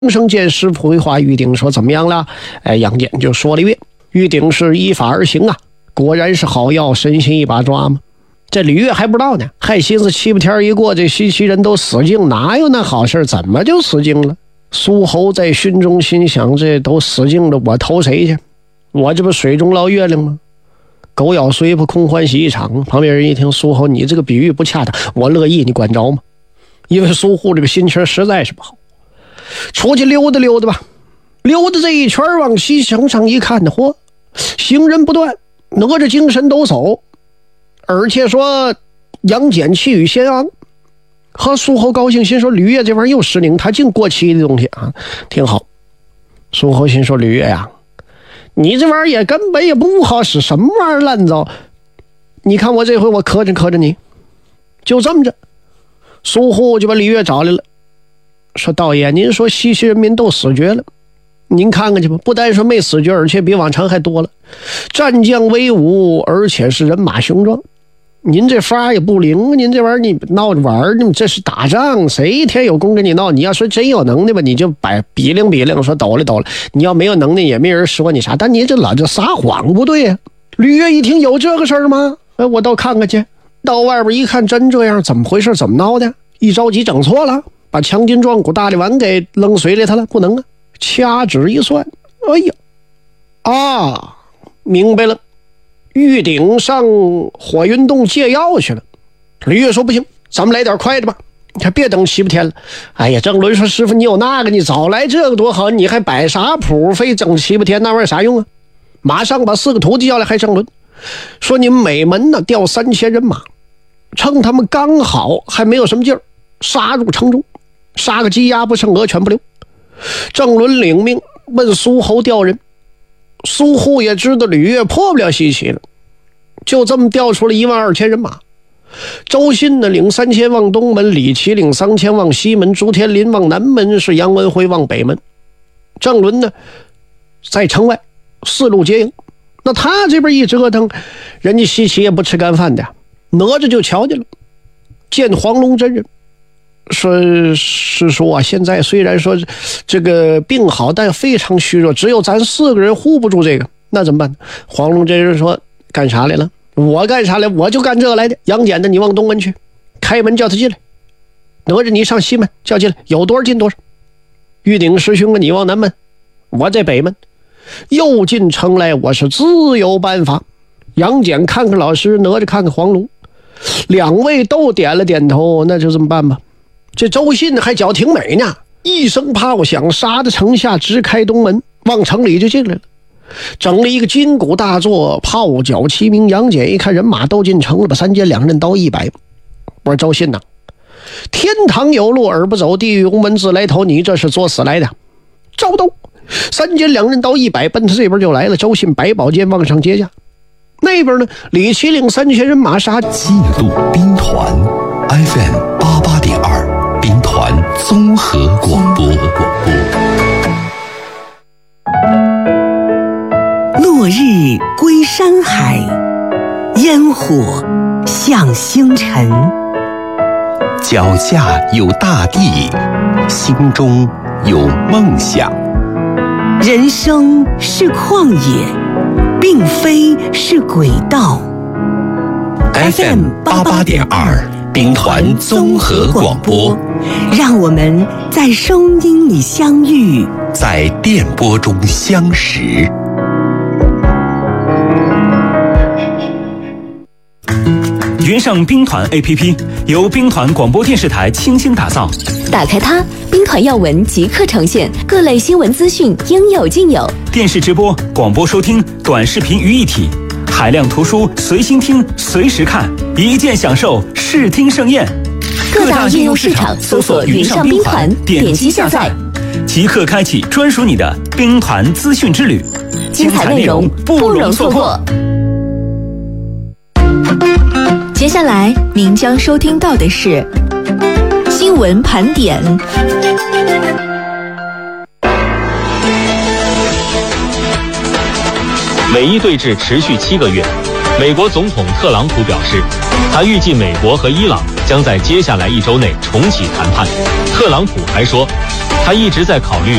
生见识不回话，玉鼎说怎么样了？杨戬就说了一遍，玉鼎是依法而行啊，果然是好药，神仙一把抓嘛。这吕越还不知道呢，还寻思7、8天一过，这西岐人都死尽，哪有那好事？怎么就死尽了？苏侯在心中心想，这都死尽了，我投谁去？我这不水中捞月亮吗？狗咬碎不空欢喜一场。旁边人一听，苏侯你这个比喻不恰当，我乐意，你管着吗？因为苏护这个心情实在是不好，出去溜达溜达吧。溜达这一圈往西城上一看呢，嚯，行人不断，哪吒精神抖擞，而且说杨戬气宇轩昂。和苏侯高兴，心说吕越这玩意又失灵，他净过期的东西啊，挺好。苏侯心说吕越呀，你这玩意也根本也不好使，什么玩意烂糟，你看我这回我磕碜你。就这么着，苏护就把吕越找来了，说道爷，您说西岐人民都死绝了，您看看去吧，不但说没死绝，而且比往常还多了，战将威武，而且是人马雄壮。您这法也不灵，您这玩意儿你闹着玩，你这是打仗，谁一天有功跟你闹？你要说真有能耐吧，你就比量说抖了；你要没有能耐，也没人说你啥。但你这老这撒谎不对呀！吕越一听有这个事儿吗？我倒看看去。到外边一看，真这样，怎么回事？怎么闹的？一着急整错了，把强筋壮骨大力丸给扔水里头了，不能啊！掐指一算，哎呀，啊，明白了。玉鼎上火云洞借药去了。吕越说不行，咱们来点快的吧，还别等7、8天了。哎呀，郑伦说师傅你有那个，你早来这个多好，你还摆啥谱，非整7、8天，那玩意儿啥用啊？马上把4个徒弟叫来，还郑伦说你们每门呢调3000人马，趁他们刚好还没有什么劲儿，杀入城中，杀个鸡鸭不剩，鹅全不留。郑伦领命问苏侯调人，苏护也知道吕越破不了西岐了，就这么调出了12000人马。周信呢领3000往东门，李琦领3000往西门，朱天林往南门，是杨文辉往北门。郑伦呢在城外4路接应。那他这边一折腾，人家西岐也不吃干饭的，哪吒就瞧见了，见黄龙真人，说师叔啊，现在虽然说这个病好，但非常虚弱，只有咱4个人护不住这个，那怎么办？黄龙真人说干啥来了？我干啥来？我就干这来的。杨戬的你往东门去，开门叫他进来。哪吒你上西门叫进来，有多少进多少。玉鼎师兄啊，你往南门，我在北门。又进城来，我是自有办法。杨戬看看老师，哪吒看看黄龙，两位都点了点头，那就这么办吧。这周信还脚挺美呢，一声炮响，杀的城下，直开东门，往城里就进来了。整了一个金鼓大作，炮脚齐鸣。杨戬一看人马都进城了，把3尖2刃刀100。我说周信呐，天堂有路而不走，地狱无门自来投，你这是作死来的。招斗，3尖2刃刀100，奔他这边就来了。周信摆宝剑往上接驾。那边呢，李琦领3000人马杀记录兵团 FM 88.2兵团综合广播。 落日归山海，烟火向星辰。 脚下有大地，心中有梦想。 人生是旷野，并非是轨道。 FM 88.2兵团综合广播， 让我们在声音里相遇， 在电波中相识。 云上兵团 APP 由兵团广播电视台倾心打造。 打开它，兵团要闻即刻呈现，各类新闻资讯应有尽有。 电视直播、广播收听、短视频于一体，海量图书随心听、随时看，一键享受视听盛宴。 各大应用市场搜索云上兵团，点击下载， 即刻开启专属你的兵团资讯之旅， 精彩内容不容错过。接下来您将收听到的是新闻盘点。 美伊对峙持续7个月，美国总统特朗普表示，他预计美国和伊朗将在接下来1周内重启谈判。特朗普还说， 他一直在考虑